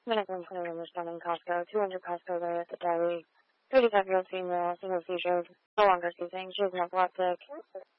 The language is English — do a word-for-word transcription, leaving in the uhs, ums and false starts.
Medical clear responding Costco, two hundred Costco Way at the deli. thirty-five-year-old female, single seizures, no longer seizing. She was an epileptic.